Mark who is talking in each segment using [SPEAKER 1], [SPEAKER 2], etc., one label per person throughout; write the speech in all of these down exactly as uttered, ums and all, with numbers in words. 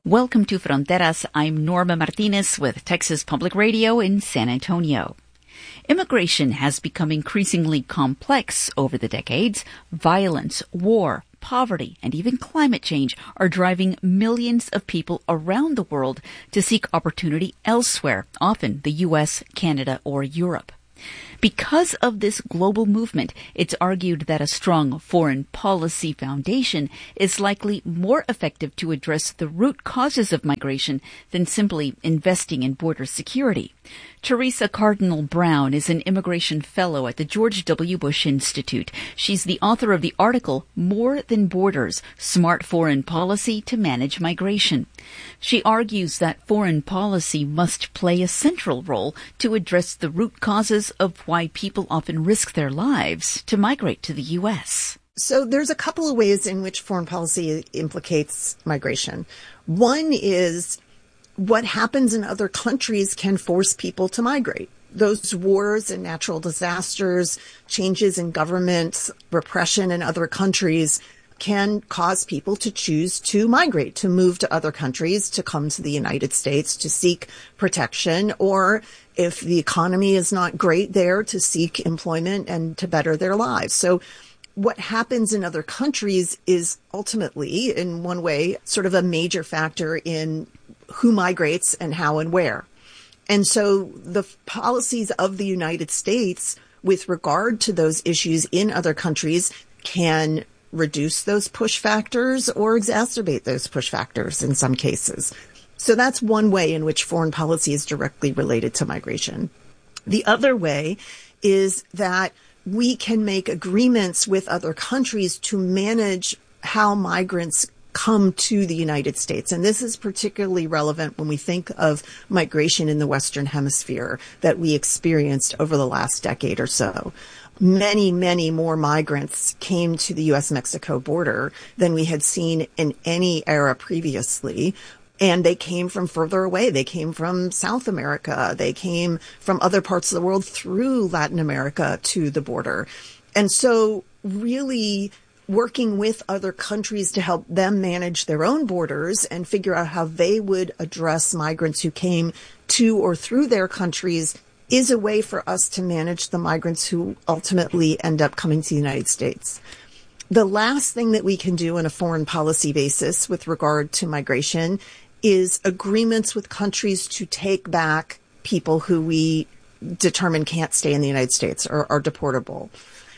[SPEAKER 1] Welcome to Fronteras. I'm Norma Martinez with Texas Public Radio in San Antonio. Immigration has become increasingly complex over the decades. Violence, war, poverty, and even climate change are driving millions of people around the world to seek opportunity elsewhere, often the U S, Canada, or Europe. Because of this global movement, it's argued that a strong foreign policy foundation is likely more effective to address the root causes of migration than simply investing in border security. Teresa Cardinal Brown is an immigration fellow at the George W. Bush Institute. She's the author of the article, More Than Borders, Smart Foreign Policy to Manage Migration. She argues that foreign policy must play a central role to address the root causes of why people often risk their lives to migrate to the U S.
[SPEAKER 2] So there's a couple of ways in which foreign policy implicates migration. One is what happens in other countries can force people to migrate. Those wars and natural disasters, changes in governments, repression in other countries can cause people to choose to migrate, to move to other countries, to come to the United States, to seek protection, or if the economy is not great there, to seek employment and to better their lives. So what happens in other countries is ultimately, in one way, sort of a major factor in who migrates and how and where. And so the policies of the United States with regard to those issues in other countries can reduce those push factors or exacerbate those push factors in some cases. So that's one way in which foreign policy is directly related to migration. The other way is that we can make agreements with other countries to manage how migrants come to the United States. And this is particularly relevant when we think of migration in the Western Hemisphere that we experienced over the last decade or so. Many, many more migrants came to the U S Mexico border than we had seen in any era previously. And they came from further away. They came from South America. They came from other parts of the world through Latin America to the border. And so really working with other countries to help them manage their own borders and figure out how they would address migrants who came to or through their countries is a way for us to manage the migrants who ultimately end up coming to the United States. The last thing that we can do on a foreign policy basis with regard to migration is agreements with countries to take back people who we determine can't stay in the United States or are deportable.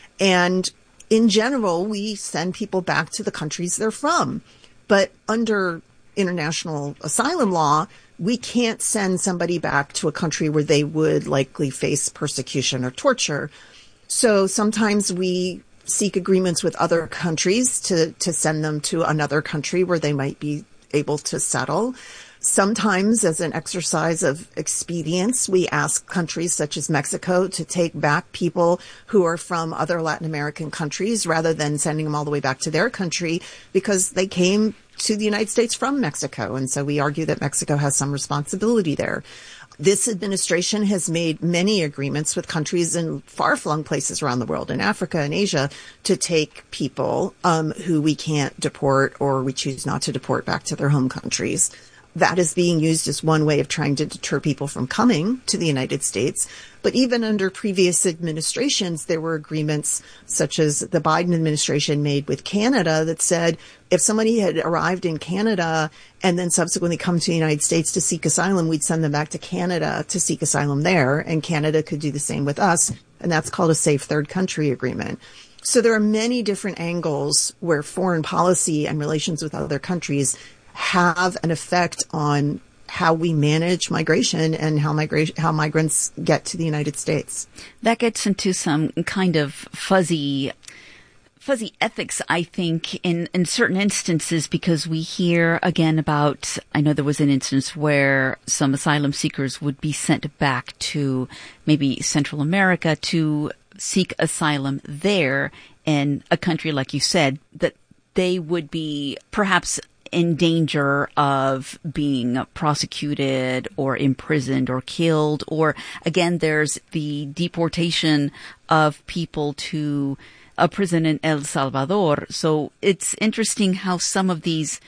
[SPEAKER 2] And in general, we send people back to the countries they're from. But under international asylum law, we can't send somebody back to a country where they would likely face persecution or torture. So sometimes we seek agreements with other countries to, to send them to another country where they might be able to settle. Sometimes, as an exercise of expedience, we ask countries such as Mexico to take back people who are from other Latin American countries rather than sending them all the way back to their country because they came to the United States from Mexico. And so we argue that Mexico has some responsibility there. This administration has made many agreements with countries in far-flung places around the world, in Africa and Asia, to take people um, who we can't deport or we choose not to deport back to their home countries. That is being used as one way of trying to deter people from coming to the United States. But even under previous administrations, there were agreements such as the Biden administration made with Canada that said if somebody had arrived in Canada and then subsequently come to the United States to seek asylum, we'd send them back to Canada to seek asylum there, and Canada could do the same with us. And that's called a safe third country agreement. So there are many different angles where foreign policy and relations with other countries have an effect on how we manage migration and how migration, how migrants get to the United States.
[SPEAKER 1] That gets into some kind of fuzzy, fuzzy ethics, I think, in, in certain instances, because we hear again about, I know there was an instance where some asylum seekers would be sent back to maybe Central America to seek asylum there in a country, like you said, that they would be perhaps in danger of being prosecuted or imprisoned or killed. Or again, there's the deportation of people to a prison in El Salvador. So it's interesting how some of these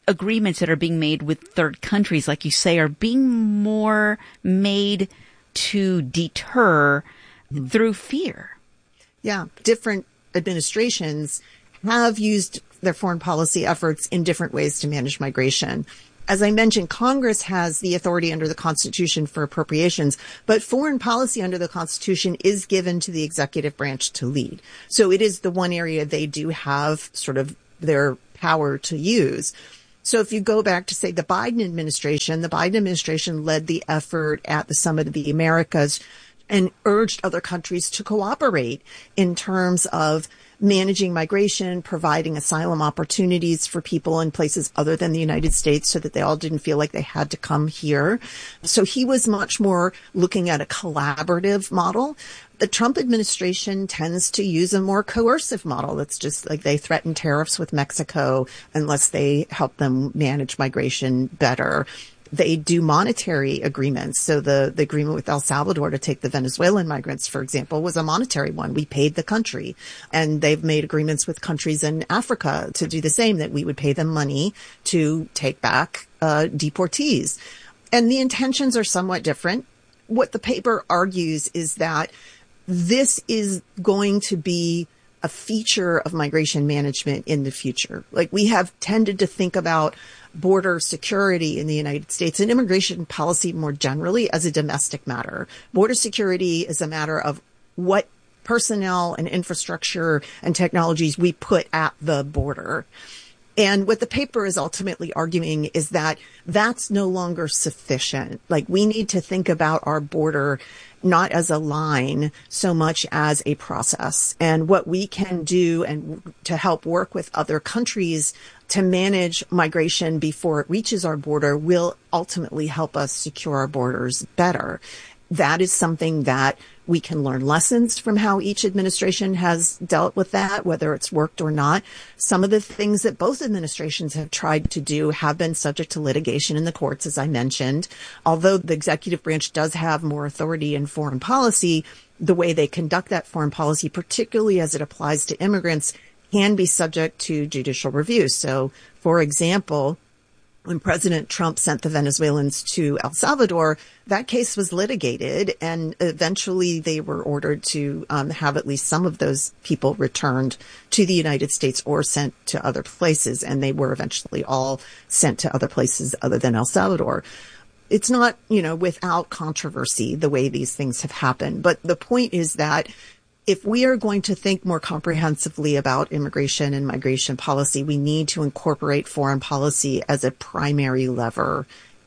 [SPEAKER 1] agreements that are being made with third countries, like you say, are being more made to deter mm-hmm. through fear.
[SPEAKER 2] Yeah. Different administrations have used their foreign policy efforts in different ways to manage migration. As I mentioned, Congress has the authority under the Constitution for appropriations, but foreign policy under the Constitution is given to the executive branch to lead. So it is the one area they do have sort of their power to use. So if you go back to, say, the Biden administration, the Biden administration led the effort at the Summit of the Americas and urged other countries to cooperate in terms of managing migration, providing asylum opportunities for people in places other than the United States so that they all didn't feel like they had to come here. So he was much more looking at a collaborative model. The Trump administration tends to use a more coercive model. That's just like they threaten tariffs with Mexico unless they help them manage migration better. They do monetary agreements. So the, the agreement with El Salvador to take the Venezuelan migrants, for example, was a monetary one. We paid the country. And they've made agreements with countries in Africa to do the same, that we would pay them money to take back uh, deportees. And the intentions are somewhat different. What the paper argues is that this is going to be a feature of migration management in the future. Like, we have tended to think about border security in the United States and immigration policy more generally as a domestic matter. Border security is a matter of what personnel and infrastructure and technologies we put at the border. And what the paper is ultimately arguing is that that's no longer sufficient. Like, we need to think about our border not as a line so much as a process, and what we can do and to help work with other countries to manage migration before it reaches our border will ultimately help us secure our borders better. That is something that we can learn lessons from how each administration has dealt with that, whether it's worked or not. Some of the things that both administrations have tried to do have been subject to litigation in the courts, as I mentioned. Although the executive branch does have more authority in foreign policy, the way they conduct that foreign policy, particularly as it applies to immigrants, can be subject to judicial review. So, for example, when President Trump sent the Venezuelans to El Salvador, that case was litigated, and eventually they were ordered to um, have at least some of those people returned to the United States or sent to other places, and they were eventually all sent to other places other than El Salvador. It's not, you know, without controversy the way these things have happened, but the point is that if we are going to think more comprehensively about immigration and migration policy, we need to incorporate foreign policy as a primary lever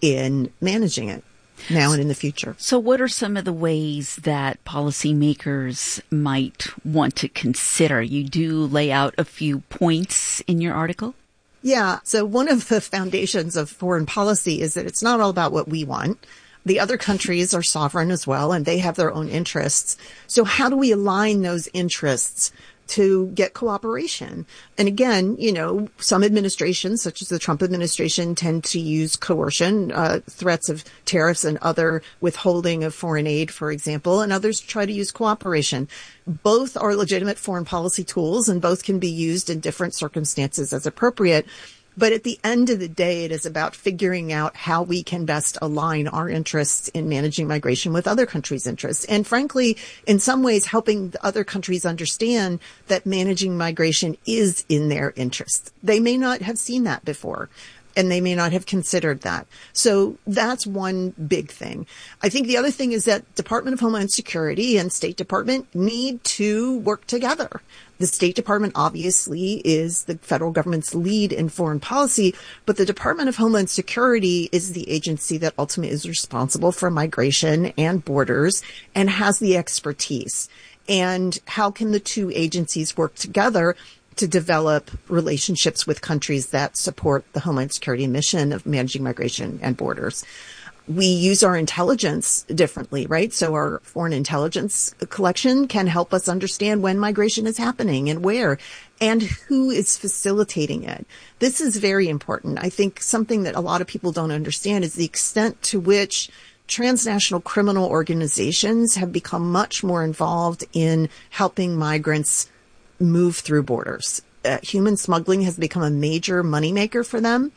[SPEAKER 2] in managing it now and in the future.
[SPEAKER 1] So what are some of the ways that policymakers might want to consider? You do lay out a few points in your article.
[SPEAKER 2] Yeah. So one of the foundations of foreign policy is that it's not all about what we want. The other countries are sovereign as well, and they have their own interests. So how do we align those interests to get cooperation? And again, you know, some administrations, such as the Trump administration, tend to use coercion, uh, threats of tariffs and other withholding of foreign aid, for example, and others try to use cooperation. Both are legitimate foreign policy tools, and both can be used in different circumstances as appropriate. But at the end of the day, it is about figuring out how we can best align our interests in managing migration with other countries' interests. And frankly, in some ways, helping the other countries understand that managing migration is in their interests. They may not have seen that before, and they may not have considered that. So that's one big thing. I think the other thing is that Department of Homeland Security and State Department need to work together. The State Department obviously is the federal government's lead in foreign policy, but the Department of Homeland Security is the agency that ultimately is responsible for migration and borders and has the expertise. And how can the two agencies work together to develop relationships with countries that support the Homeland Security mission of managing migration and borders? We use our intelligence differently, right? So our foreign intelligence collection can help us understand when migration is happening and where and who is facilitating it. This is very important. I think something that a lot of people don't understand is the extent to which transnational criminal organizations have become much more involved in helping migrants move through borders. Uh, human smuggling has become a major moneymaker for them.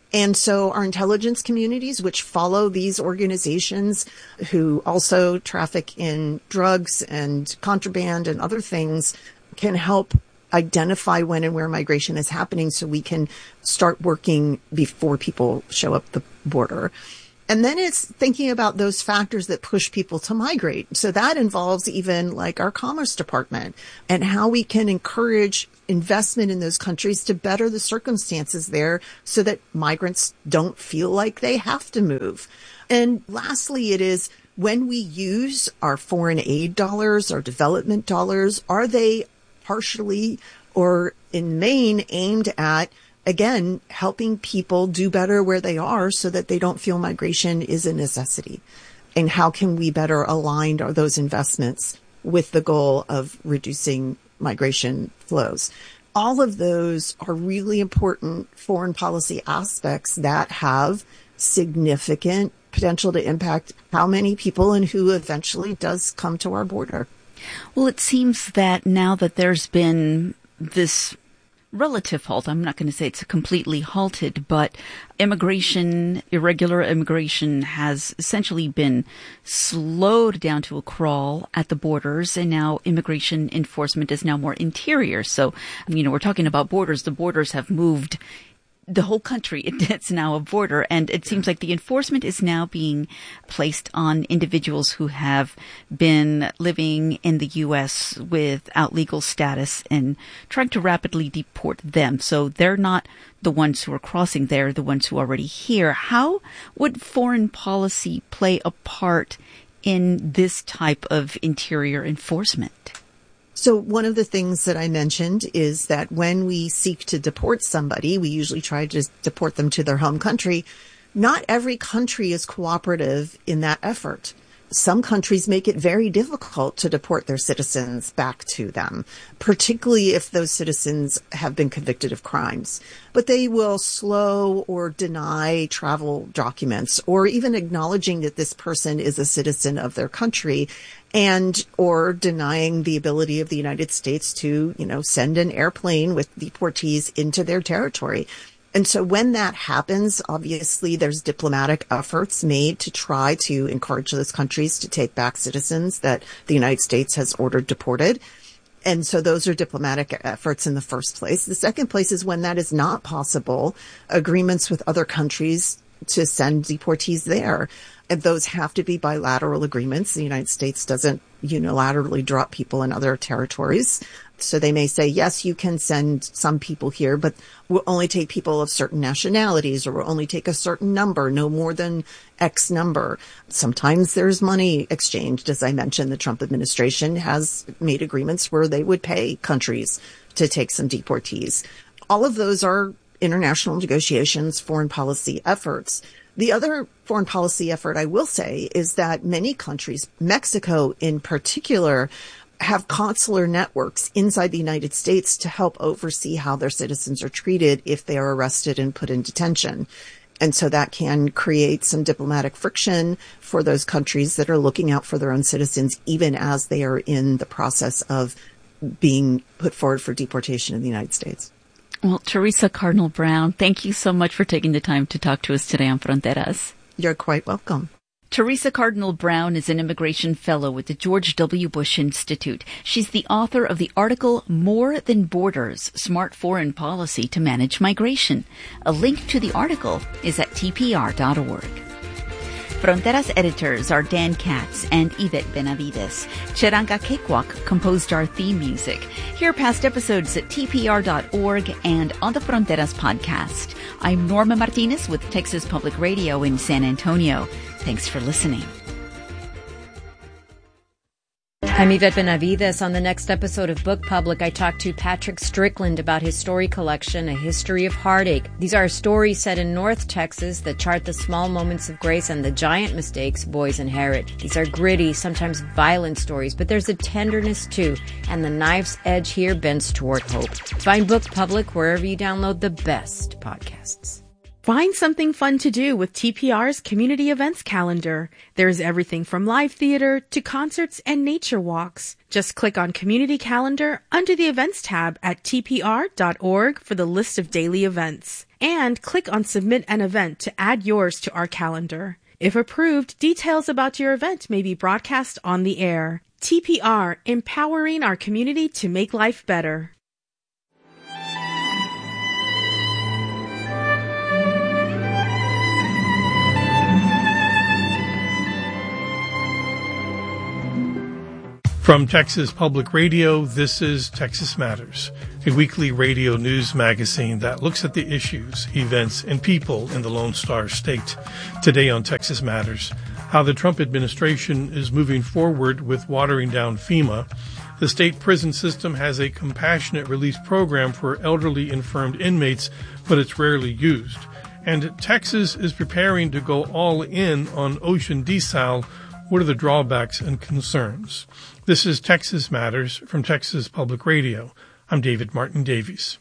[SPEAKER 2] And so our intelligence communities, which follow these organizations who also traffic in drugs and contraband and other things, can help identify when and where migration is happening so we can start working before people show up the border. And then it's thinking about those factors that push people to migrate. So that involves even like our Commerce Department and how we can encourage investment in those countries to better the circumstances there so that migrants don't feel like they have to move. And lastly, it is when we use our foreign aid dollars, our development dollars, are they partially or in main aimed at, again, helping people do better where they are so that they don't feel migration is a necessity? And how can we better align those investments with the goal of reducing migration flows? All of those are really important foreign policy aspects that have significant potential to impact how many people and who eventually does come to our border.
[SPEAKER 1] Well, it seems that now that there's been this relative halt, I'm not going to say it's completely halted, but immigration, irregular immigration has essentially been slowed down to a crawl at the borders, and now immigration enforcement is now more interior. So, you know, we're talking about borders. The borders have moved the whole country. It's now a border, and it seems like the enforcement is now being placed on individuals who have been living in the U S without legal status and trying to rapidly deport them. So they're not the ones who are crossing, they're the ones who are already here. How would foreign policy play a part in this type of interior enforcement?
[SPEAKER 2] So one of the things that I mentioned is that when we seek to deport somebody, we usually try to deport them to their home country. Not every country is cooperative in that effort. Some countries make it very difficult to deport their citizens back to them, particularly if those citizens have been convicted of crimes. But they will slow or deny travel documents, or even acknowledging that this person is a citizen of their country, and or denying the ability of the United States to, you know, send an airplane with deportees into their territory. And so when that happens, obviously there's diplomatic efforts made to try to encourage those countries to take back citizens that the United States has ordered deported. And so those are diplomatic efforts in the first place. The second place is when that is not possible, agreements with other countries to send deportees there. And those have to be bilateral agreements. The United States doesn't unilaterally drop people in other territories. So they may say, yes, you can send some people here, but we'll only take people of certain nationalities, or we'll only take a certain number, no more than X number. Sometimes there's money exchanged. As I mentioned, the Trump administration has made agreements where they would pay countries to take some deportees. All of those are international negotiations, foreign policy efforts. The other foreign policy effort I will say is that many countries, Mexico in particular, have consular networks inside the United States to help oversee how their citizens are treated if they are arrested and put in detention. And so that can create some diplomatic friction for those countries that are looking out for their own citizens, even as they are in the process of being put forward for deportation in the United States.
[SPEAKER 1] Well, Teresa Cardinal Brown, thank you so much for taking the time to talk to us today on Fronteras.
[SPEAKER 2] You're quite welcome.
[SPEAKER 1] Teresa Cardinal Brown is an immigration fellow with the George W. Bush Institute. She's the author of the article More Than Borders, Smart Foreign Policy to Manage Migration. A link to the article is at T P R dot org. Fronteras editors are Dan Katz and Yvette Benavides. Cheranga Cakewalk composed our theme music. Hear past episodes at T P R dot org and on the Fronteras podcast. I'm Norma Martinez with Texas Public Radio in San Antonio. Thanks for listening.
[SPEAKER 3] I'm Yvette Benavides. On the next episode of Book Public, I talk to Patrick Strickland about his story collection, A History of Heartache. These are stories set in North Texas that chart the small moments of grace and the giant mistakes boys inherit. These are gritty, sometimes violent stories, but there's a tenderness too, and the knife's edge here bends toward hope. Find Book Public wherever you download the best podcasts.
[SPEAKER 4] Find something fun to do with T P R's community events calendar. There's everything from live theater to concerts and nature walks. Just click on Community Calendar under the Events tab at T P R dot org for the list of daily events. And click on Submit an Event to add yours to our calendar. If approved, details about your event may be broadcast on the air. T P R, empowering our community to make life better.
[SPEAKER 5] From Texas Public Radio, this is Texas Matters, a weekly radio news magazine that looks at the issues, events, and people in the Lone Star State. Today on Texas Matters, how the Trump administration is moving forward with watering down FEMA. The state prison system has a compassionate release program for elderly infirmed inmates, but it's rarely used. And Texas is preparing to go all in on ocean desal. What are the drawbacks and concerns? This is Texas Matters from Texas Public Radio. I'm David Martin Davies.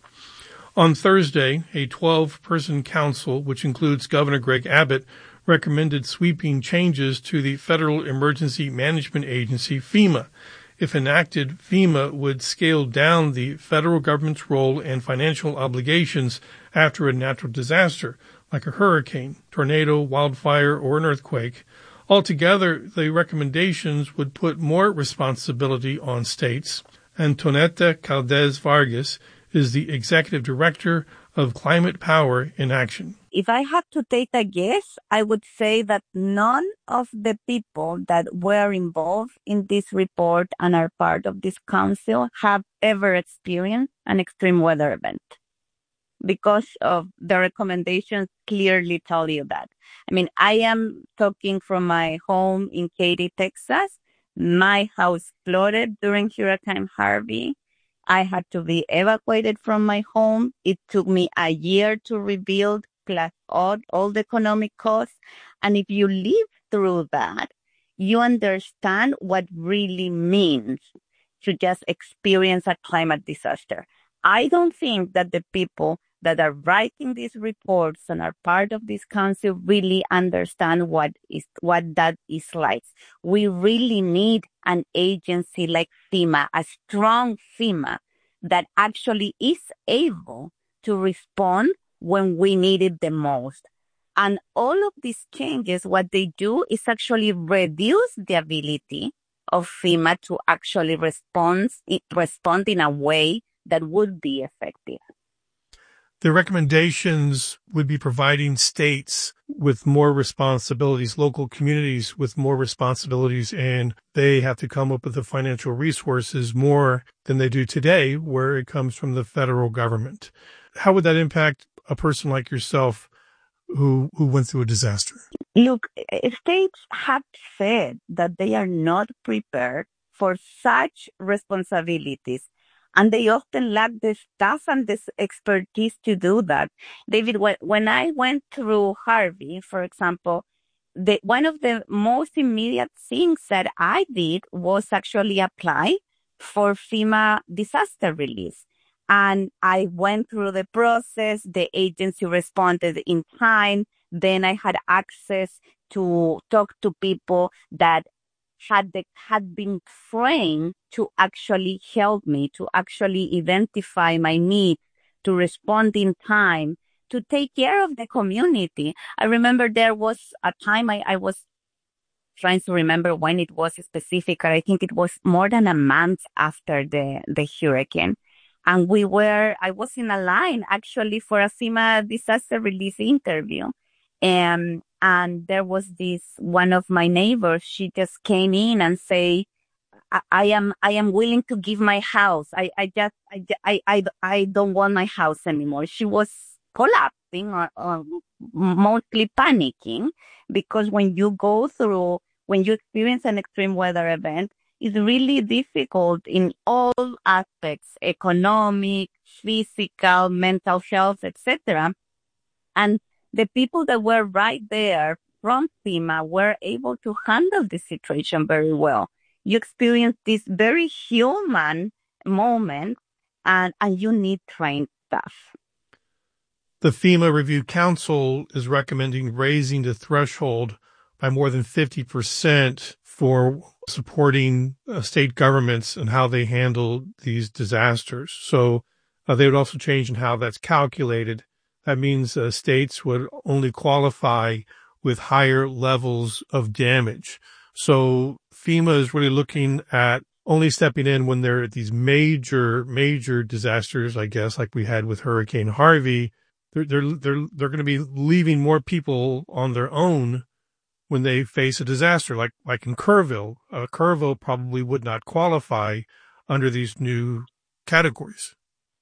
[SPEAKER 5] On Thursday, a twelve-person council, which includes Governor Greg Abbott, recommended sweeping changes to the Federal Emergency Management Agency, FEMA. If enacted, FEMA would scale down the federal government's role and financial obligations after a natural disaster, like a hurricane, tornado, wildfire, or an earthquake. Altogether, the recommendations would put more responsibility on states. Antonetta Caldez Vargas is the executive director of Climate Power in Action.
[SPEAKER 6] If I had to take a guess, I would say that none of the people that were involved in this report and are part of this council have ever experienced an extreme weather event, because of the recommendations clearly tell you that. I mean, I am talking from my home in Katy, Texas. My house flooded during Hurricane Harvey. I had to be evacuated from my home. It took me a year to rebuild, plus all, all the economic costs. And if you live through that, you understand what really means to just experience a climate disaster. I don't think that the people that are writing these reports and are part of this council really understand what is what that is like. We really need an agency like FEMA, a strong FEMA that actually is able to respond when we need it the most. And all of these changes, what they do is actually reduce the ability of FEMA to actually respond, respond in a way that would be effective.
[SPEAKER 5] The recommendations would be providing states with more responsibilities, local communities with more responsibilities, and they have to come up with the financial resources more than they do today, where it comes from the federal government. How would that impact a person like yourself who, who went through a disaster?
[SPEAKER 6] Look, states have said that they are not prepared for such responsibilities. And they often lack the staff and the expertise to do that. David, when I went through Harvey, for example, the, one of the most immediate things that I did was actually apply for FEMA disaster release. And I went through the process. The agency responded in time. Then I had access to talk to people that had the, had been trained to actually help me, to actually identify my need, to respond in time, to take care of the community. I remember there was a time I, I was trying to remember when it was specific. I think it was more than a month after the, the hurricane. And we were, I was in a line actually for a FEMA disaster release interview. And, and there was this, one of my neighbors, she just came in and say, I, I am, I am willing to give my house. I, I just, I, I, I, I don't want my house anymore. She was collapsing or, or mostly panicking, because when you go through, when you experience an extreme weather event, it's really difficult in all aspects, economic, physical, mental health, et cetera. And the people that were right there from FEMA were able to handle the situation very well. You experience this very human moment, and, and you need trained staff.
[SPEAKER 5] The FEMA Review Council is recommending raising the threshold by more than fifty percent for supporting uh, state governments and how they handle these disasters. So uh, they would also change in how that's calculated. That means uh, states would only qualify with higher levels of damage. So FEMA is really looking at only stepping in when there are these major, major disasters, I guess, like we had with Hurricane Harvey. They're, they're, they're, they're going to be leaving more people on their own when they face a disaster, like, like in Kerrville. Uh, Kerrville probably would not qualify under these new categories.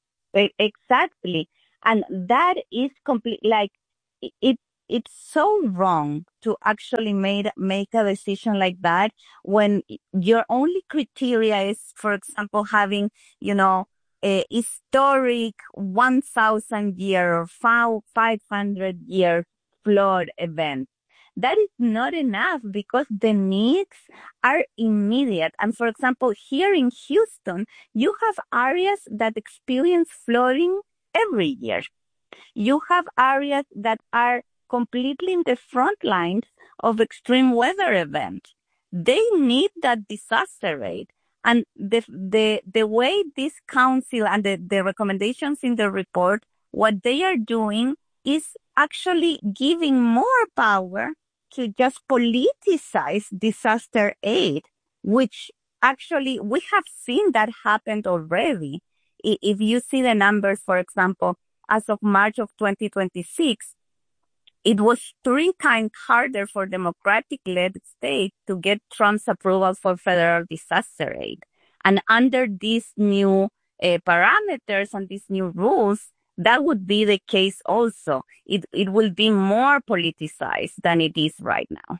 [SPEAKER 6] Exactly. And that is complete, like, it, it's so wrong to actually made, make a decision like that when your only criteria is, for example, having, you know, a historic one thousand year or five hundred year flood event. That is not enough because the needs are immediate. And for example, here in Houston, you have areas that experience flooding every year. You have areas that are completely in the front lines of extreme weather events. They need that disaster aid. And the the the way this council and the, the recommendations in the report, what they are doing is actually giving more power to just politicize disaster aid, which actually we have seen that happened already. If you see the numbers, for example, as of March of twenty twenty-six, it was three times harder for Democratic-led states to get Trump's approval for federal disaster aid. And under these new uh, parameters and these new rules, that would be the case also. It it will be more politicized than it is right now.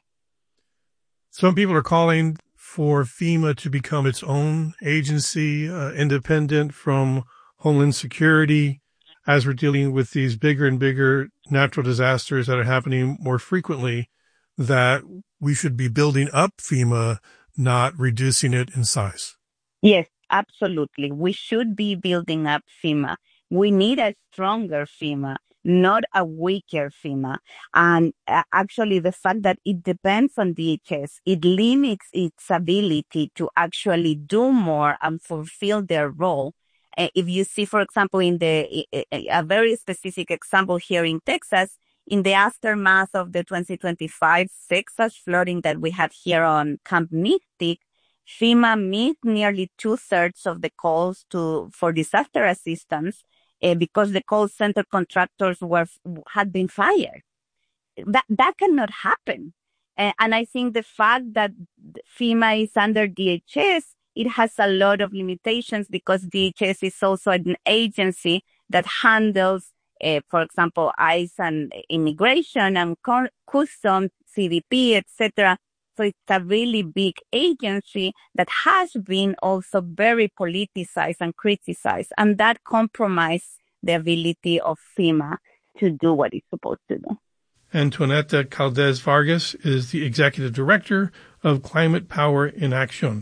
[SPEAKER 5] Some people are calling for FEMA to become its own agency, uh, independent from Homeland Security, as we're dealing with these bigger and bigger natural disasters that are happening more frequently, that we should be building up FEMA, not reducing it in size.
[SPEAKER 6] Yes, absolutely. We should be building up FEMA. We need a stronger FEMA, not a weaker FEMA. And uh, actually, the fact that it depends on D H S, it limits its ability to actually do more and fulfill their role. Uh, if you see, for example, in the uh, a very specific example here in Texas, in the aftermath of the twenty twenty-five Texas flooding that we had here on Camp Mystic, FEMA missed nearly two-thirds of the calls to for disaster assistance uh, because the call center contractors were had been fired. That that cannot happen. Uh, and I think the fact that FEMA is under D H S, it has a lot of limitations because D H S is also an agency that handles, uh, for example, ICE and immigration and customs, C B P, et cetera. So it's a really big agency that has been also very politicized and criticized, and that compromises the ability of FEMA to do what it's supposed to do.
[SPEAKER 5] Antoinette Caldes Vargas is the executive director of Climate Power in Action.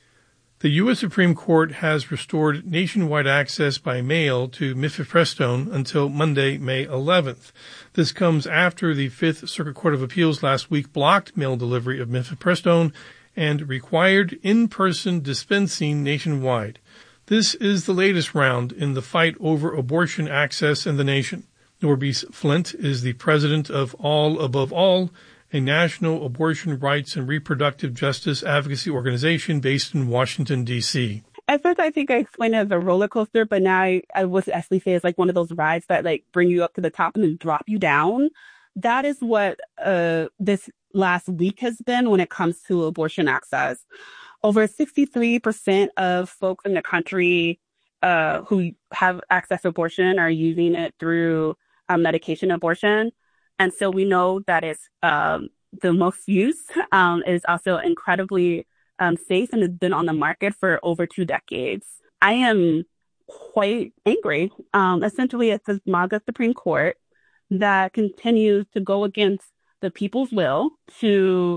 [SPEAKER 5] The U S Supreme Court has restored nationwide access by mail to mifepristone until Monday, May eleventh. This comes after the Fifth Circuit Court of Appeals last week blocked mail delivery of mifepristone and required in-person dispensing nationwide. This is the latest round in the fight over abortion access in the nation. Norby Flint is the president of All Above All, a national abortion rights and reproductive justice advocacy organization based in Washington, D C.
[SPEAKER 7] At first, I think I explained it as a roller coaster, but now I, I would actually say it's like one of those rides that like bring you up to the top and then drop you down. That is what uh, this last week has been when it comes to abortion access. Over sixty-three percent of folks in the country uh, who have access to abortion are using it through um, medication abortion. And so we know that it's um, the most used. Um, it is also incredibly um, safe and has been on the market for over two decades. I am quite angry, um, essentially, at the MAGA Supreme Court that continues to go against the people's will, to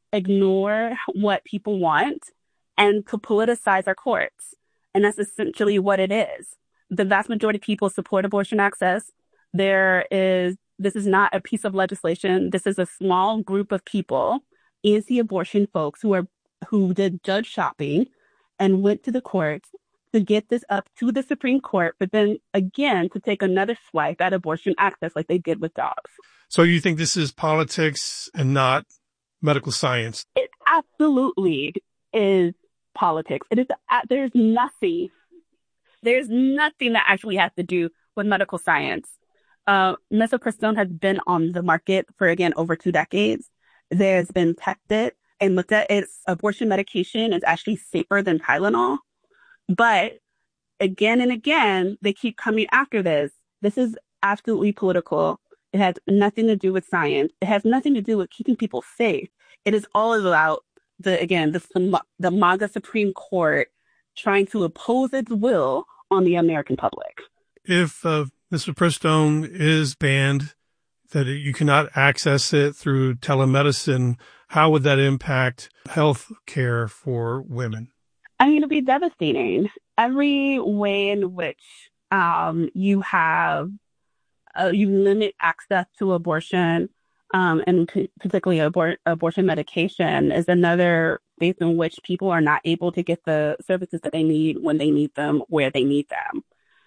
[SPEAKER 7] ignore what people want, and to politicize our courts. And that's essentially what it is. The vast majority of people support abortion access. There is, this is not a piece of legislation. This is a small group of people, anti-abortion folks who are, who did judge shopping and went to the courts to get this up to the Supreme Court, but then again to take another swipe at abortion access like they did with dogs.
[SPEAKER 5] So you think this is politics and not medical science?
[SPEAKER 7] It absolutely is politics. It is. There's nothing. There's nothing that actually has to do with medical science. Uh, Misoprostol has been on the market for, again, over two decades. There's been tested and looked at. Its abortion medication is actually safer than Tylenol. But again and again, they keep coming after this. This is absolutely political. It has nothing to do with science. It has nothing to do with keeping people safe. It is all about the, again, the, the MAGA Supreme Court trying to oppose its will on the American public.
[SPEAKER 5] If uh, misoprostol is banned, that you cannot access it through telemedicine, how would that impact health care for women?
[SPEAKER 7] I mean, it'd be devastating. Every way in which um, you have, uh, you limit access to abortion, um, and p- particularly abor- abortion medication, is another space in which people are not able to get the services that they need when they need them, where they need them.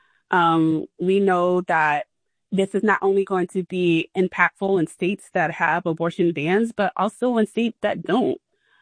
[SPEAKER 7] Um, we know that this is not only going to be impactful in states that have abortion bans, but also in states that don't.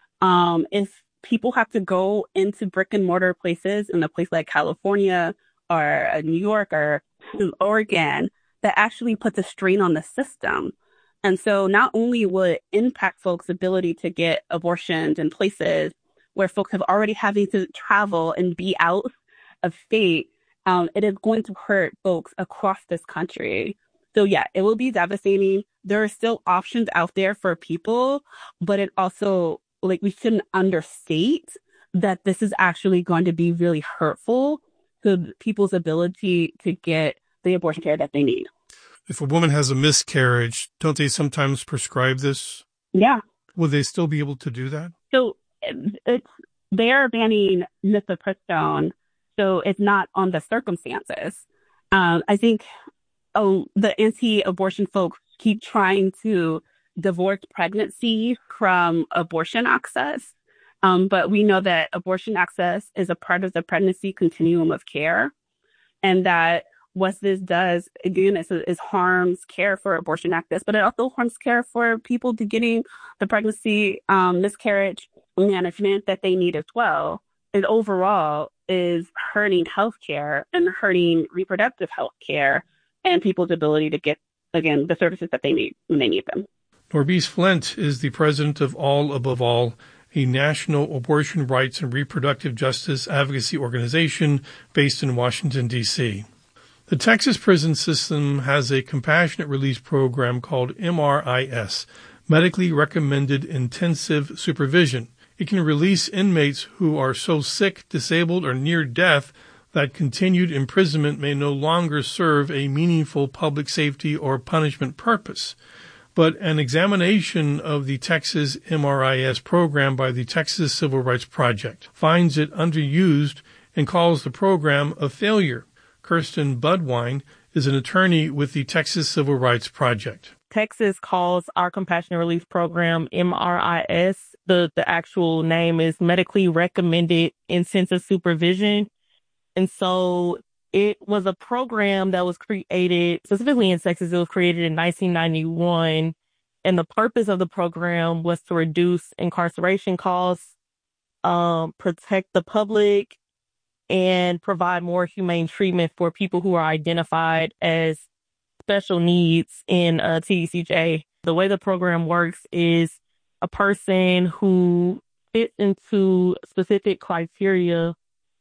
[SPEAKER 7] Um, if people have to go into brick and mortar places in a place like California or uh, New York or Oregon, that actually puts a strain on the system. And so not only will it impact folks' ability to get abortions in places where folks have already having to travel and be out of state, um, it is going to hurt folks across this country. So yeah, it will be devastating. There are still options out there for people, but it also, like, we shouldn't understate that this is actually going to be really hurtful to people's ability to get the abortion care that they need.
[SPEAKER 5] If a woman has a miscarriage, don't they sometimes prescribe this?
[SPEAKER 7] Yeah.
[SPEAKER 5] Will they still be able to do that?
[SPEAKER 7] So it's, they're banning misoprostol, so it's not on the circumstances. Um, I think oh, the anti-abortion folks keep trying to divorce pregnancy from abortion access. Um, but we know that abortion access is a part of the pregnancy continuum of care, and that what this does, again, is, is harms care for abortion access, but it also harms care for people to getting the pregnancy um, miscarriage management that they need as well. It overall is hurting healthcare and hurting reproductive health care and people's ability to get, again, the services that they need when they need them.
[SPEAKER 5] Norberse Flint is the president of All Above All, a national abortion rights and reproductive justice advocacy organization based in Washington, D C The Texas prison system has a compassionate release program called M R I S, Medically Recommended Intensive Supervision. It can release inmates who are so sick, disabled, or near death that continued imprisonment may no longer serve a meaningful public safety or punishment purpose. But an examination of the Texas M R I S program by the Texas Civil Rights Project finds it underused and calls the program a failure. Kirsten Budwine is an attorney with the Texas Civil Rights Project.
[SPEAKER 8] Texas calls our compassionate release program M R I S. The, the actual name is Medically Recommended Intensive Supervision. And so it was a program that was created, specifically in Texas, it was created in nineteen ninety-one. And the purpose of the program was to reduce incarceration costs, um, protect the public, and provide more humane treatment for people who are identified as special needs in uh, T D C J. The way the program works is a person who fits into specific criteria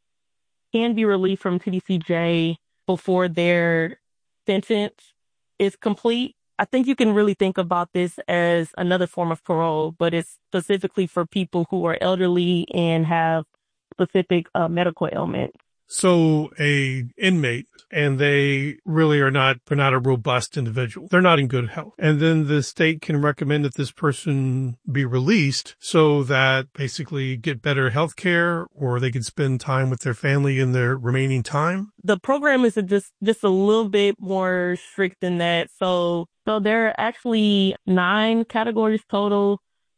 [SPEAKER 8] can be released from T D C J before their sentence is complete. I think you can really think about this as another form of parole, but it's specifically for people who are elderly and have specific uh, medical ailments.
[SPEAKER 5] So a inmate, and they really are not, they're not a robust individual. They're not in good health. And then the state can recommend that this person be released so that basically get better health care, or they can spend time with their family in their remaining time.
[SPEAKER 8] The program is just, just a little bit more strict than that. So, so there are actually nine categories total.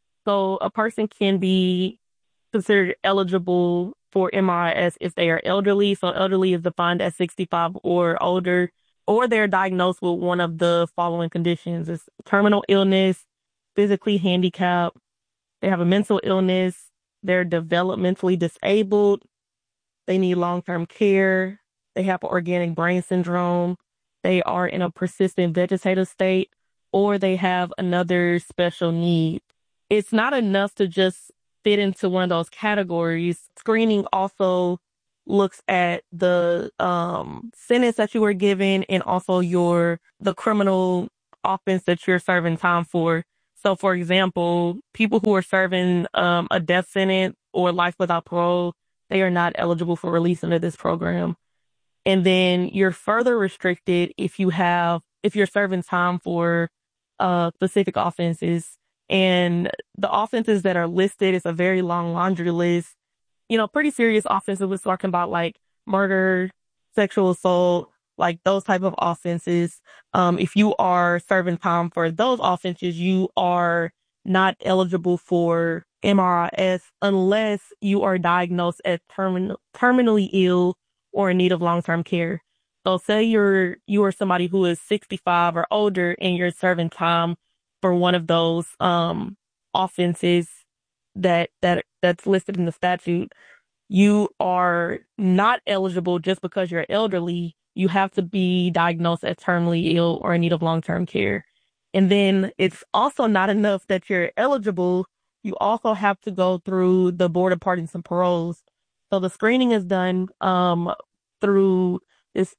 [SPEAKER 8] So a person can be considered eligible for M R I S if they are elderly. So elderly is defined as sixty-five or older, or they're diagnosed with one of the following conditions. It's terminal illness, physically handicapped, they have a mental illness, they're developmentally disabled, they need long-term care, they have organic brain syndrome, they are in a persistent vegetative state, or they have another special need. It's not enough to just fit into one of those categories. Screening also looks at the um, sentence that you were given and also your the criminal offense that you're serving time for. So, for example, people who are serving um, a death sentence or life without parole, they are not eligible for release under this program. And then you're further restricted if you have if you're serving time for uh, specific offenses. And the offenses that are listed is a very long laundry list. You know, pretty serious offenses. We're talking about like murder, sexual assault, like those type of offenses. Um, if you are serving time for those offenses, you are not eligible for M R I S unless you are diagnosed as termin- terminally ill or in need of long-term care. So say you're you are somebody who is sixty-five or older and you're serving time for one of those um, offenses that that that's listed in the statute, you are not eligible just because you're elderly. You have to be diagnosed as terminally ill or in need of long-term care. And then it's also not enough that you're eligible. You also have to go through the Board of Pardons and Paroles. So the screening is done um, through this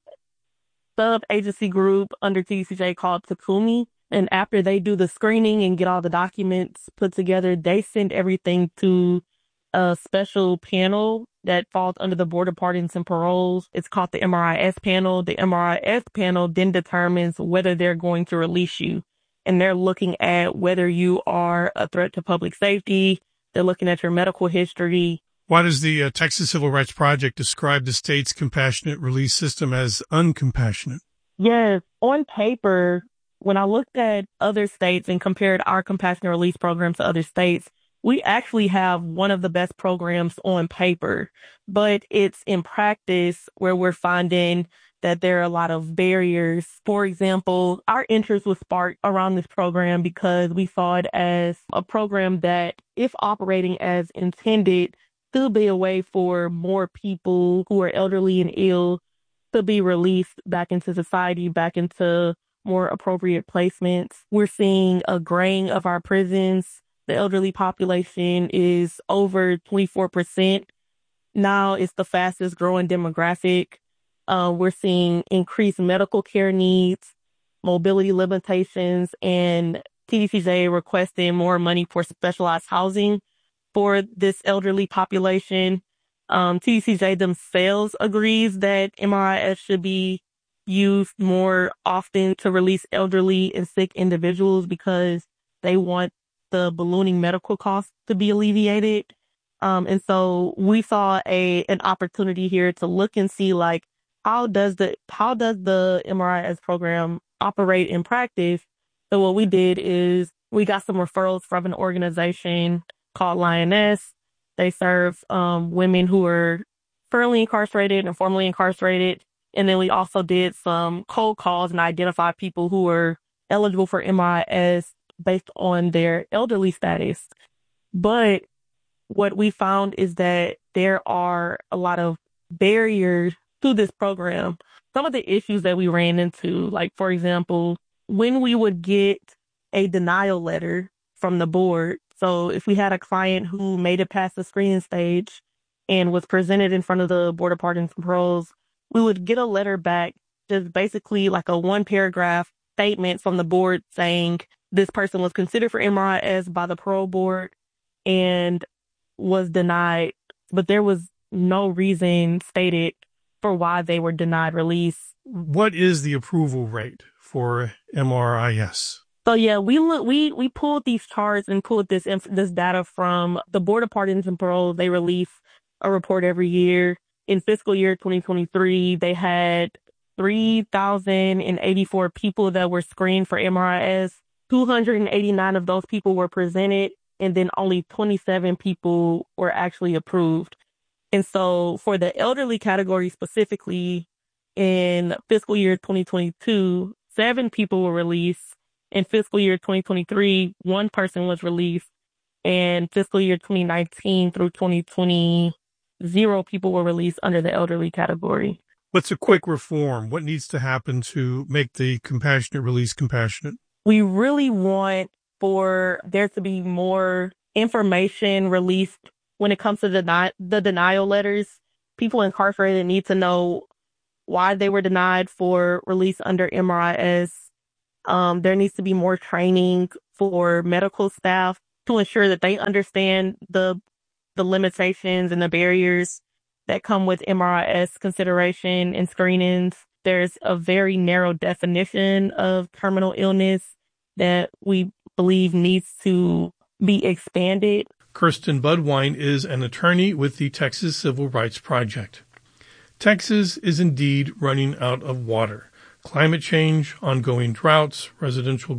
[SPEAKER 8] sub-agency group under T D C J called Takumi. And after they do the screening and get all the documents put together, they send everything to a special panel that falls under the Board of Pardons and Paroles. It's called the M R I S panel. The M R I S panel then determines whether they're going to release you. And they're looking at whether you are a threat to public safety. They're looking at your medical history.
[SPEAKER 5] Why does the uh, Texas Civil Rights Project describe the state's compassionate release system as uncompassionate?
[SPEAKER 8] Yes, on paper, when I looked at other states and compared our compassionate release program to other states, we actually have one of the best programs on paper, but it's in practice where we're finding that there are a lot of barriers. For example, our interest was sparked around this program because we saw it as a program that, if operating as intended, could be a way for more people who are elderly and ill to be released back into society, back into more appropriate placements. We're seeing a graying of our prisons. The elderly population is over twenty-four percent. Now it's the fastest growing demographic. Uh, we're seeing increased medical care needs, mobility limitations, and T D C J requesting more money for specialized housing for this elderly population. Um, T D C J themselves agrees that M R I S should be used more often to release elderly and sick individuals because they want the ballooning medical costs to be alleviated. Um, and so we saw a an opportunity here to look and see, like, how does the how does the M R I S program operate in practice? So what we did is we got some referrals from an organization called Lioness. They serve um, women who are currently incarcerated and formerly incarcerated. And then we also did some cold calls and identified people who were eligible for M R I S based on their elderly status. But what we found is that there are a lot of barriers to this program. Some of the issues that we ran into, like, for example, when we would get a denial letter from the board. So if we had a client who made it past the screening stage and was presented in front of the Board of Pardons and Paroles, we would get a letter back, just basically like a one paragraph statement from the board saying this person was considered for M R I S by the parole board and was denied, but there was no reason stated for why they were denied release.
[SPEAKER 5] What is the approval rate for M R I S?
[SPEAKER 8] So yeah, we look, we we pulled these charts and pulled this inf- this data from the Board of Pardons and Parole. They release a report every year. In fiscal year twenty twenty-three, they had three thousand eighty-four people that were screened for M R I S. two hundred eighty-nine of those people were presented, and then only twenty-seven people were actually approved. And so for the elderly category specifically, in fiscal year twenty twenty-two, seven people were released. In fiscal year twenty twenty-three, one person was released. And fiscal year twenty nineteen through twenty twenty, zero people were released under the elderly category.
[SPEAKER 5] What's a quick reform? What needs to happen to make the compassionate release compassionate?
[SPEAKER 8] We really want for there to be more information released when it comes to deni- the denial letters. People incarcerated need to know why they were denied for release under M R I S. Um, there needs to be more training for medical staff to ensure that they understand the the limitations and the barriers that come with M R I S consideration and screenings. There's a very narrow definition of terminal illness that we believe needs to be expanded.
[SPEAKER 5] Kirsten Budwine is an attorney with the Texas Civil Rights Project. Texas is indeed running out of water. Climate change, ongoing droughts, residential